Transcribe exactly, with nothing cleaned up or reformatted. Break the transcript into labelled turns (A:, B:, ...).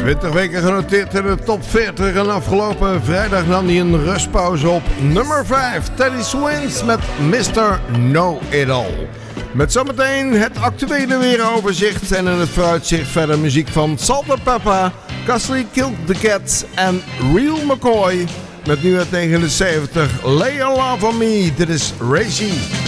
A: twintig weken genoteerd in de top veertig en afgelopen vrijdag nam hij een rustpauze op nummer vijf. Teddy Swims met mister Know-It-All. Met zometeen het actuele weeroverzicht en in het vooruitzicht verder muziek van Salt and Pepper, Castley Killed the Cat en Real McCoy. Met nu uit negenenzeventig Lay Your Love on Me. Dit is Reggie.